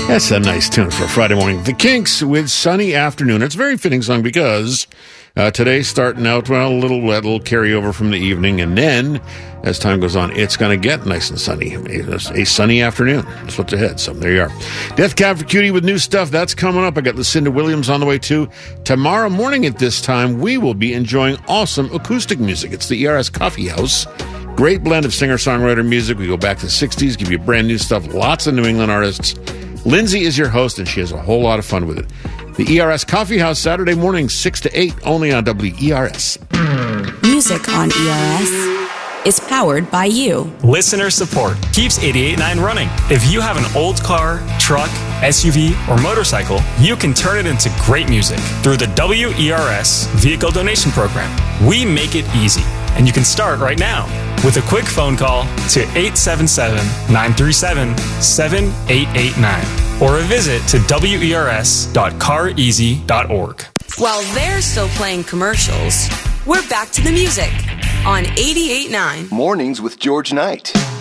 That's a nice tune for a Friday morning. The Kinks with Sunny Afternoon. It's a very fitting song because today's starting out, well, a little wet, a little carryover from the evening, and then as time goes on, it's going to get nice and sunny. A sunny afternoon. That's what's ahead. So there you are. Death Cab for Cutie with new stuff. That's coming up. I got Lucinda Williams on the way too. Tomorrow morning at this time, we will be enjoying awesome acoustic music. It's the ERS Coffee House. Great blend of singer-songwriter music. We go back to the 60s, give you brand new stuff. Lots of New England artists. Lindsay is your host, and she has a whole lot of fun with it. The ERS Coffee House, Saturday morning, 6 to 8, only on WERS. Music on ERS is powered by you. Listener support keeps 88.9 running. If you have an old car, truck, SUV, or motorcycle, you can turn it into great music through the WERS Vehicle Donation Program. We make it easy, and you can start right now with a quick phone call to 877-937-7889 or a visit to wers.careasy.org. While they're still playing commercials, we're back to the music on 88.9. Mornings with George Knight.